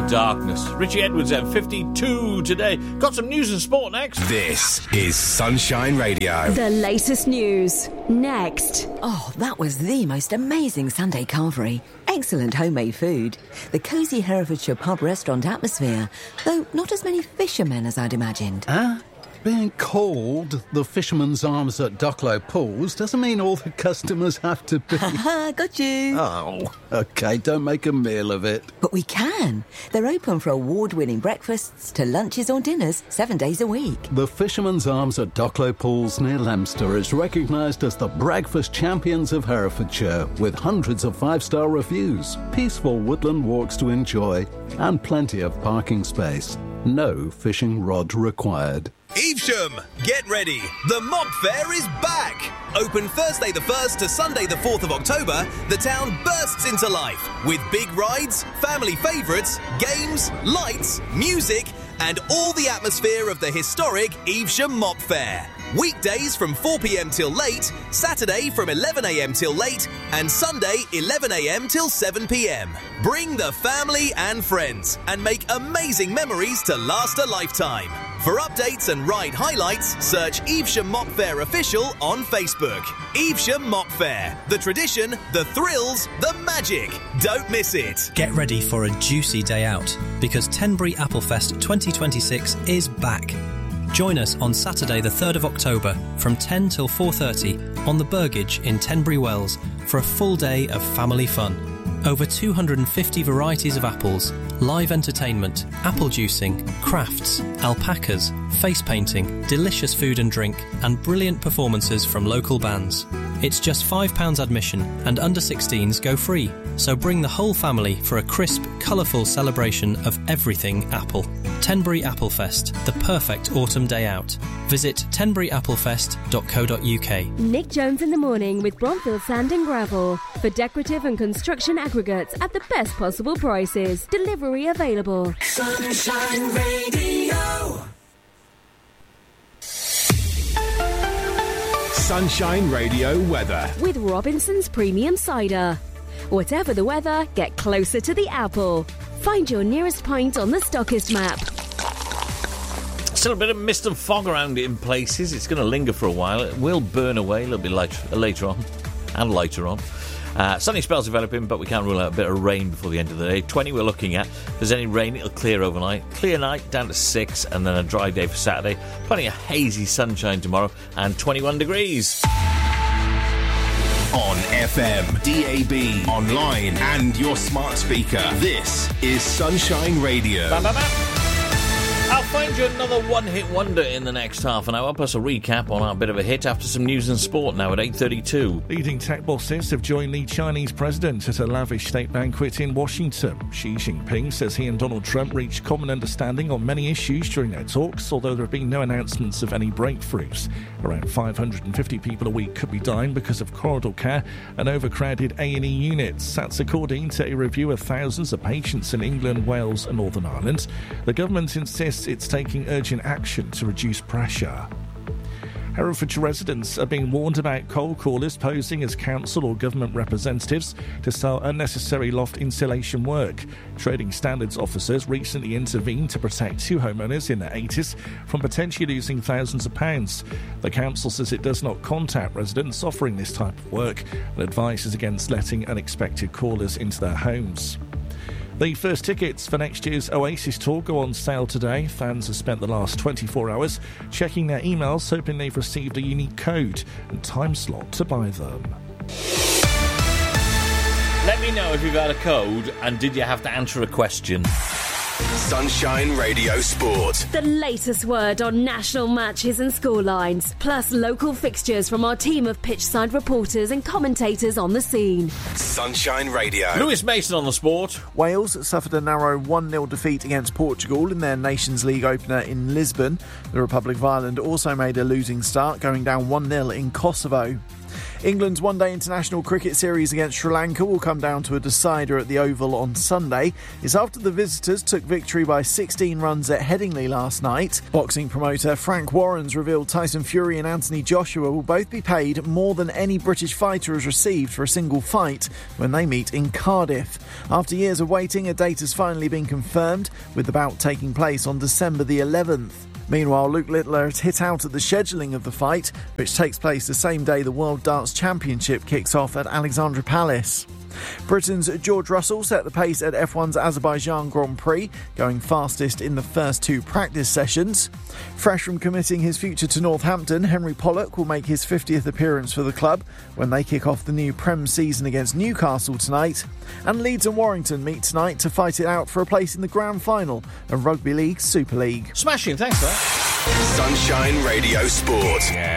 Darkness. Richie Edwards at 52 today. Got some news and sport next. This is Sunshine Radio. The latest news next. Oh, that was the most amazing Sunday carvery. Excellent homemade food. The cosy Herefordshire pub restaurant atmosphere, though not as many fishermen as I'd imagined. Being called the Fisherman's Arms at Ducklow Pools doesn't mean all the customers have to be... Haha, got you. Oh, OK, don't make a meal of it. But we can. They're open for award-winning breakfasts to lunches or dinners 7 days a week. The Fisherman's Arms at Ducklow Pools near Leominster is recognised as the breakfast champions of Herefordshire, with hundreds of five-star reviews, peaceful woodland walks to enjoy, and plenty of parking space. No fishing rod required. Evesham, get ready. The Mop Fair is back. Open Thursday the 1st to Sunday the 4th of October, the town bursts into life with big rides, family favourites, games, lights, music, and all the atmosphere of the historic Evesham Mop Fair. Weekdays from 4 p.m. till late, Saturday from 11 a.m. till late, and Sunday 11 a.m. till 7 p.m. Bring the family and friends and make amazing memories to last a lifetime. For updates and ride highlights, search Evesham Mop Fair Official on Facebook. Evesham Mop Fair. The tradition, the thrills, the magic. Don't miss it. Get ready for a juicy day out, because Tenbury Applefest 2026 is back. Join us on Saturday the 3rd of October from 10 till 4:30 on the Burgage in Tenbury Wells for a full day of family fun. Over 250 varieties of apples, live entertainment, apple juicing, crafts, alpacas, face painting, delicious food and drink, and brilliant performances from local bands. It's just £5 admission and under 16s go free, so bring the whole family for a crisp, colourful celebration of everything Apple. Tenbury Applefest, the perfect autumn day out. Visit tenburyapplefest.co.uk. Nick Jones in the morning with Bronfield Sand and Gravel. For decorative and construction aggregates at the best possible prices. Delivery available. Sunshine Radio. Sunshine Radio weather. With Robinson's Premium Cider. Whatever the weather, get closer to the apple. Find your nearest pint on the Stockist map. Still a bit of mist and fog around it in places. It's going to linger for a while. It will burn away a little bit later on. Sunny spells developing, but we can't rule out a bit of rain before the end of the day. 20 we're looking at. If there's any rain, it'll clear overnight. Clear night down to 6, and then a dry day for Saturday. Plenty of hazy sunshine tomorrow, and 21 degrees. On FM, DAB, online, and your smart speaker. This is Sunshine Radio. I'll find you another one-hit wonder in the next half an hour, plus a recap on our bit of a hit after some news and sport now at 8:32. Leading tech bosses have joined the Chinese president at a lavish state banquet in Washington. Xi Jinping says he and Donald Trump reached common understanding on many issues during their talks, although there have been no announcements of any breakthroughs. Around 550 people a week could be dying because of corridor care and overcrowded A&E units. That's according to a review of thousands of patients in England, Wales and Northern Ireland. The government insists it's taking urgent action to reduce pressure. Herefordshire residents are being warned about cold callers posing as council or government representatives to sell unnecessary loft insulation work. Trading Standards officers recently intervened to protect two homeowners in their 80s from potentially losing thousands of pounds. The council says it does not contact residents offering this type of work and advises against letting unexpected callers into their homes. The first tickets for next year's Oasis tour go on sale today. Fans have spent the last 24 hours checking their emails, hoping they've received a unique code and time slot to buy them. Let me know if you've had a code and did you have to answer a question. Sunshine Radio Sport. The latest word on national matches and scorelines, plus local fixtures from our team of pitchside reporters and commentators on the scene. Sunshine Radio. Lewis Mason on the sport. Wales suffered a narrow 1-0 defeat against Portugal in their Nations League opener in Lisbon. The Republic of Ireland also made a losing start, going down 1-0 in Kosovo. England's one-day international cricket series against Sri Lanka will come down to a decider at the Oval on Sunday. It's after the visitors took victory by 16 runs at Headingley last night. Boxing promoter Frank Warren's revealed Tyson Fury and Anthony Joshua will both be paid more than any British fighter has received for a single fight when they meet in Cardiff. After years of waiting, a date has finally been confirmed, with the bout taking place on December the 11th. Meanwhile, Luke Littler has hit out at the scheduling of the fight, which takes place the same day the World Darts Championship kicks off at Alexandra Palace. Britain's George Russell set the pace at F1's Azerbaijan Grand Prix, going fastest in the first 2 practice sessions. Fresh from committing his future to Northampton, Henry Pollock will make his 50th appearance for the club when they kick off the new Prem season against Newcastle tonight. And Leeds and Warrington meet tonight to fight it out for a place in the grand final of Rugby League Super League. Smashing, thanks for that. Sunshine Radio Sport. Yeah.